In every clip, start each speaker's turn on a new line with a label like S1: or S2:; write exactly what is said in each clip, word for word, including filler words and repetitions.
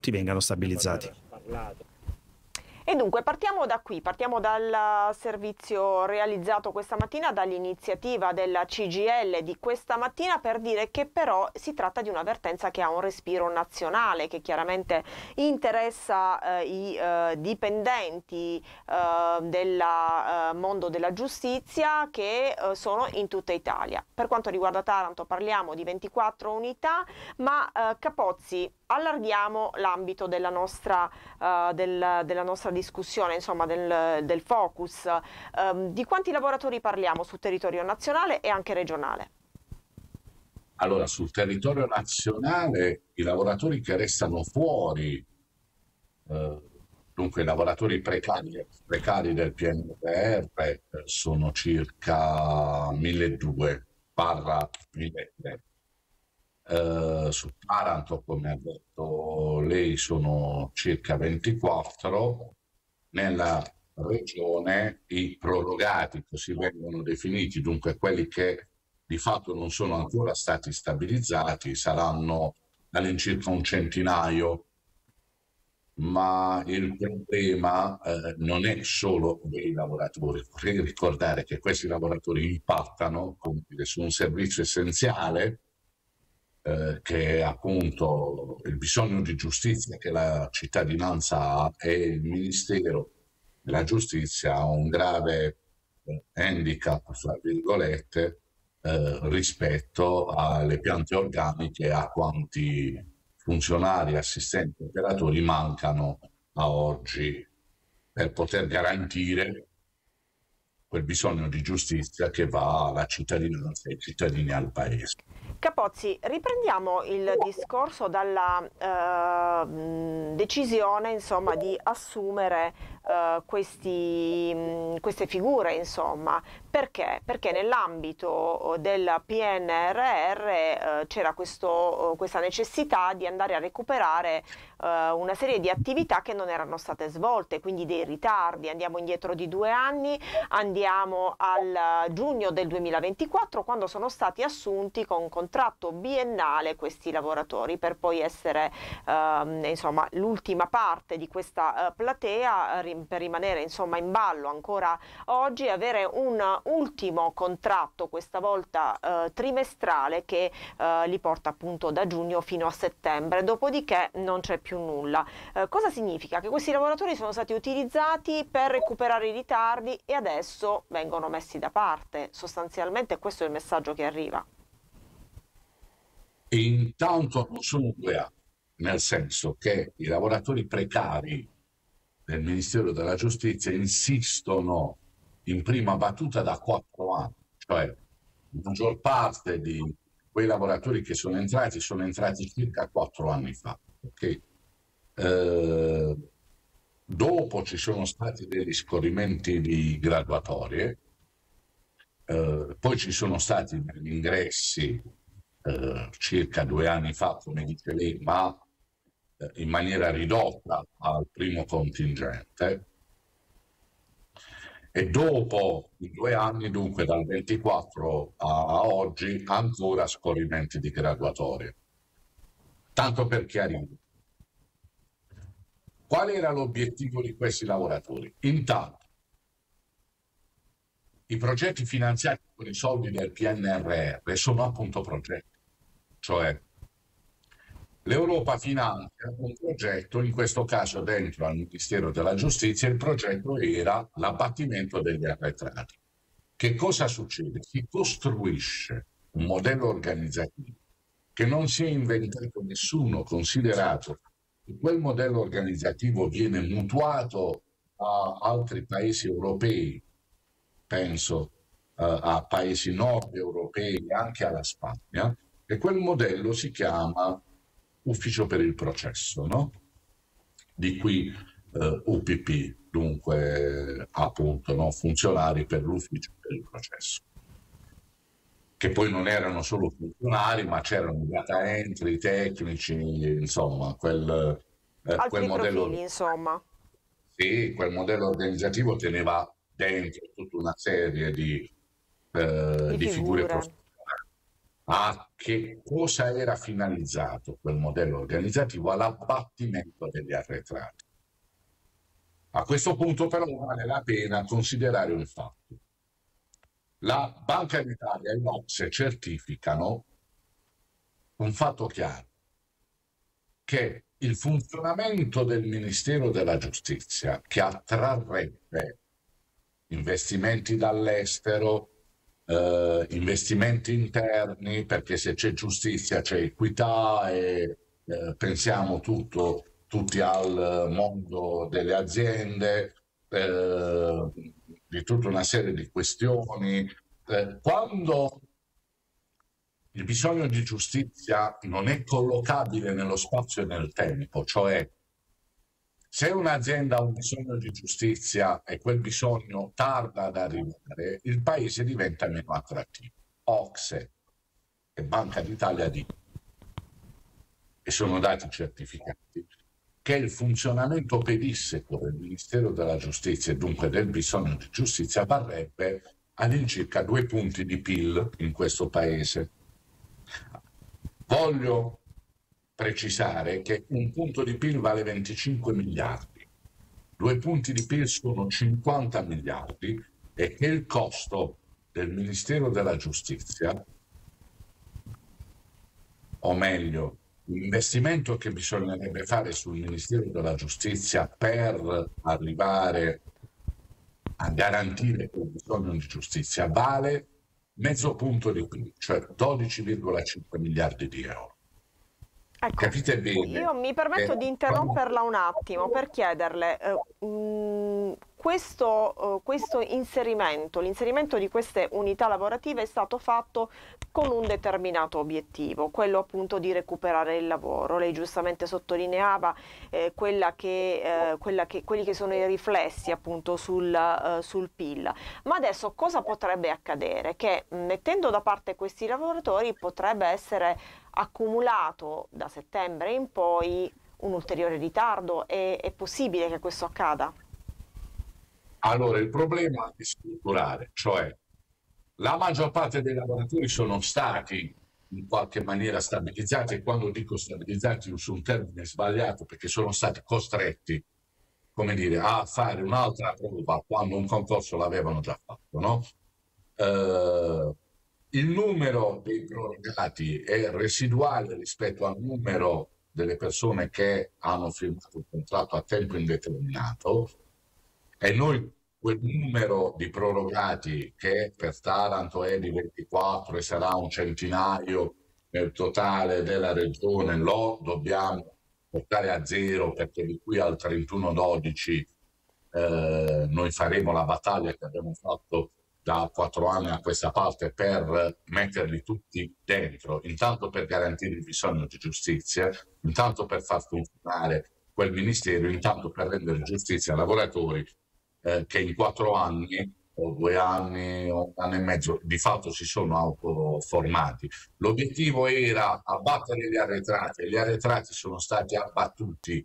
S1: vengano stabilizzati.
S2: E dunque partiamo da qui, partiamo dal servizio realizzato questa mattina, dall'iniziativa della C G I L di questa mattina, per dire che però si tratta di un'avvertenza che ha un respiro nazionale, che chiaramente interessa eh, i eh, dipendenti eh, del eh, mondo della giustizia che eh, sono in tutta Italia. Per quanto riguarda Taranto parliamo di ventiquattro unità, ma eh, Capozzi, allarghiamo l'ambito della nostra, uh, del, della nostra discussione, insomma del, del focus. Um, di quanti lavoratori parliamo sul territorio nazionale e anche regionale?
S3: Allora, sul territorio nazionale i lavoratori che restano fuori, eh, dunque i lavoratori precari, precari del P N R R eh, sono circa milleduecento barra milletrecento. Uh, su Taranto, come ha detto lei, sono circa ventiquattro. Nella regione i prorogati, così vengono definiti, dunque quelli che di fatto non sono ancora stati stabilizzati, saranno all'incirca un centinaio, ma il problema eh, non è solo dei lavoratori. Vorrei ricordare che questi lavoratori impattano su un servizio essenziale, Eh, che è appunto il bisogno di giustizia che la cittadinanza ha, e il Ministero della Giustizia ha un grave eh, handicap, fra virgolette, eh, rispetto alle piante organiche, a quanti funzionari, assistenti, operatori mancano a oggi per poter garantire quel bisogno di giustizia che va alla cittadinanza e ai cittadini, al paese.
S2: Capozzi, riprendiamo il discorso dalla eh, decisione, insomma, di assumere eh, questi, mh, queste figure, insomma. Perché? Perché nell'ambito del P N R R eh, c'era questo, questa necessità di andare a recuperare eh, una serie di attività che non erano state svolte, quindi dei ritardi. Andiamo indietro di due anni, andiamo al giugno del duemilaventiquattro, quando sono stati assunti con contratto biennale questi lavoratori, per poi essere ehm, insomma l'ultima parte di questa eh, platea, rim- per rimanere insomma in ballo ancora oggi, avere un ultimo contratto, questa volta eh, trimestrale, che eh, li porta appunto da giugno fino a settembre, dopodiché non c'è più nulla. Eh, cosa significa? Che questi lavoratori sono stati utilizzati per recuperare i ritardi e adesso vengono messi da parte. Sostanzialmente questo è il messaggio che arriva.
S3: E intanto non sono due anni, nel senso che i lavoratori precari del Ministero della Giustizia insistono in prima battuta da quattro anni, cioè la maggior parte di quei lavoratori che sono entrati sono entrati circa quattro anni fa. Okay? Eh, dopo ci sono stati degli scorrimenti di graduatorie, eh, poi ci sono stati degli ingressi eh, circa due anni fa, come dice lei, ma eh, in maniera ridotta al primo contingente. E dopo i due anni, dunque dal ventiquattro a oggi, ancora scorrimenti di graduatorie. Tanto per chiarire, qual era l'obiettivo di questi lavoratori? Intanto, i progetti finanziati con i soldi del P N R R sono appunto progetti, cioè l'Europa finanzia un progetto, in questo caso dentro al Ministero della Giustizia. Il progetto era l'abbattimento degli arretrati. Che cosa succede? Si costruisce un modello organizzativo che non si è inventato nessuno, considerato che quel modello organizzativo viene mutuato a altri paesi europei, penso uh, a paesi nord europei, anche alla Spagna, e quel modello si chiama Ufficio per il processo, no? Di qui eh, U P P, dunque appunto, no? Funzionari per l'Ufficio per il processo, che poi non erano solo funzionari, ma c'erano data entry, tecnici, insomma, quel, eh,
S2: Altri
S3: quel modello,
S2: profili, insomma.
S3: sì, quel modello organizzativo teneva dentro tutta una serie di, eh,
S2: Di
S3: di figure
S2: figure.
S3: professionali. A che cosa era finalizzato quel modello organizzativo? All'abbattimento degli arretrati. A questo punto però vale la pena considerare un fatto. La Banca d'Italia e l'O C S E certificano un fatto chiaro, che il funzionamento del Ministero della Giustizia, che attrarrebbe investimenti dall'estero, eh, investimenti interni, perché se c'è giustizia c'è equità e eh, pensiamo tutto, tutti al mondo delle aziende, eh, di tutta una serie di questioni. Eh, quando il bisogno di giustizia non è collocabile nello spazio e nel tempo, cioè se un'azienda ha un bisogno di giustizia e quel bisogno tarda ad arrivare, il paese diventa meno attrattivo. O C S E e Banca d'Italia dicono, e sono dati certificati, che il funzionamento pedissequo del Ministero della Giustizia e dunque del bisogno di giustizia varrebbe all'incirca due punti di P I L in questo paese. Voglio precisare che un punto di P I L vale venticinque miliardi, due punti di P I L sono cinquanta miliardi e che il costo del Ministero della Giustizia, o meglio, l'investimento che bisognerebbe fare sul Ministero della Giustizia per arrivare a garantire quel bisogno di giustizia vale mezzo punto di P I L, cioè dodici virgola cinque miliardi di euro.
S2: Ecco,
S3: Capite bene?
S2: io mi permetto
S3: Eh,
S2: di interromperla un attimo per chiederle, eh, mh, questo, eh, questo inserimento, l'inserimento di queste unità lavorative è stato fatto con un determinato obiettivo, quello appunto di recuperare il lavoro. Lei giustamente sottolineava eh, quella che, eh, quella che, quelli che sono i riflessi appunto sul, eh, sul P I L. Ma adesso cosa potrebbe accadere? Che mettendo da parte questi lavoratori potrebbe essere accumulato da settembre in poi un ulteriore ritardo. È, è possibile che questo accada?
S3: Allora, il problema è strutturale, cioè la maggior parte dei lavoratori sono stati in qualche maniera stabilizzati, e quando dico stabilizzati uso un termine sbagliato perché sono stati costretti, come dire, a fare un'altra prova quando un concorso l'avevano già fatto, no? Eh, il numero dei prorogati è residuale rispetto al numero delle persone che hanno firmato un contratto a tempo indeterminato e noi quel numero di prorogati che per Taranto è di ventiquattro e sarà un centinaio nel totale della regione lo dobbiamo portare a zero, perché di qui al trentuno dodici eh, noi faremo la battaglia che abbiamo fatto da quattro anni a questa parte per metterli tutti dentro, intanto per garantire il bisogno di giustizia, intanto per far funzionare quel ministero, intanto per rendere giustizia ai lavoratori eh, che in quattro anni o due anni o un anno e mezzo di fatto si sono autoformati. L'obiettivo era abbattere gli arretrati e gli arretrati sono stati abbattuti.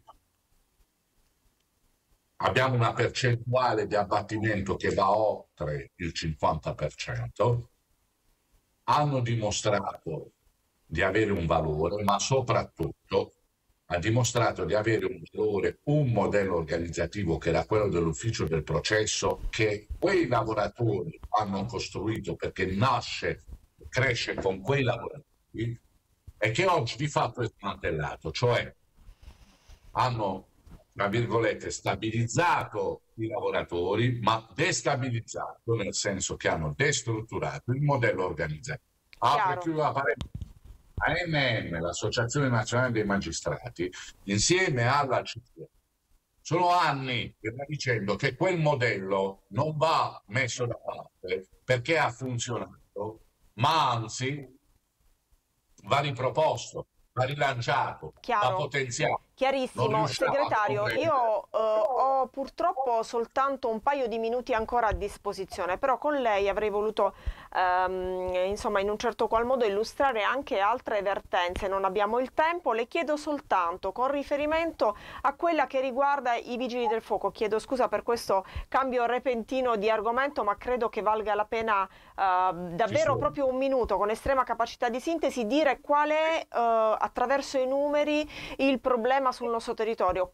S3: Abbiamo una percentuale di abbattimento che va oltre il cinquanta per cento. Hanno dimostrato di avere un valore, ma soprattutto ha dimostrato di avere un valore, un modello organizzativo che era quello dell'ufficio del processo, che quei lavoratori hanno costruito perché nasce, cresce con quei lavoratori e che oggi di fatto è smantellato, cioè hanno, tra virgolette, stabilizzato i lavoratori, ma destabilizzato, nel senso che hanno destrutturato il modello organizzativo. Apre e
S2: Chiaro.
S3: chiude la parentesi. A M M, l'Associazione Nazionale dei Magistrati, insieme alla C I E, sono anni che va dicendo che quel modello non va messo da parte perché ha funzionato, ma anzi va riproposto, va rilanciato, va
S2: Chiaro.
S3: potenziato. non
S2: Chiarissimo.
S3: riusciamo a
S2: Segretario,
S3: comprendere.
S2: io eh, ho purtroppo soltanto un paio di minuti ancora a disposizione, però con lei avrei voluto, ehm, insomma, in un certo qual modo illustrare anche altre vertenze. Non abbiamo il tempo, le chiedo soltanto con riferimento a quella che riguarda i vigili del fuoco. Chiedo scusa per questo cambio repentino di argomento, ma credo che valga la pena eh,
S3: Sì, sì.
S2: davvero proprio un minuto, con estrema capacità di sintesi, dire qual è, eh, attraverso i numeri, il problema sul nostro territorio.